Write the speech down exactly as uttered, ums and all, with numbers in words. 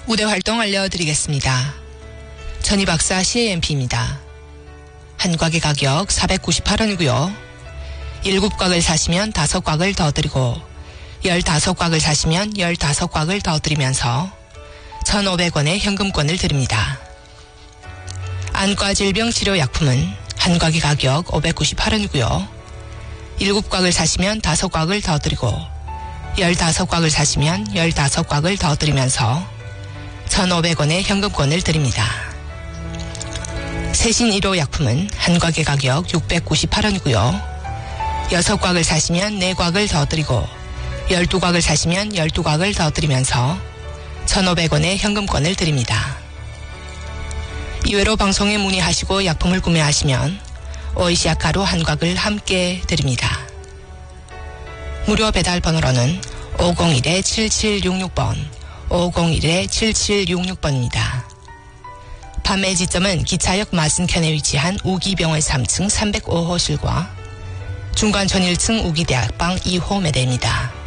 무대 활동 알려드리겠습니다. 전희 박사 씨에이엠피입니다. 한 곽의 가격 사백구십팔 원이고요. 일곱 곽을 사시면 다섯 곽을 더 드리고 열다섯 곽을 사시면 열다섯 곽을 더 드리면서 천오백 원의 현금권을 드립니다. 안과 질병 치료 약품은 한 곽의 가격 오백구십팔 원이고요. 일곱 곽을 사시면 다섯 곽을 더 드리고 열다섯 곽을 사시면 열다섯 곽을 더 드리면서 천오백 원의 현금권을 드립니다. 세신 일 호 약품은 한 곽의 가격 육백구십팔 원이고요. 여섯 곽을 사시면 네 곽을 더 드리고 열두 곽을 사시면 열두 곽을 더 드리면서 천오백 원의 현금권을 드립니다. 이외로 방송에 문의하시고 약품을 구매하시면 오이시아 가루 한 곽을 함께 드립니다. 무료 배달 번호로는 오공일 칠칠육육 번, 오공일 칠칠육육 번입니다. 판매 지점은 기차역 마승편에 위치한 우기병원 삼 층 삼백오 호실과 중관촌 일 층 우기대학방 이 호 매대입니다.